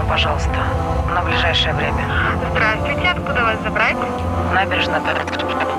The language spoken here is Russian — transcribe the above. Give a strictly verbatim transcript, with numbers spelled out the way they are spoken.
пожалуйста, на ближайшее время. Здравствуйте, откуда вас забрать? Набережная.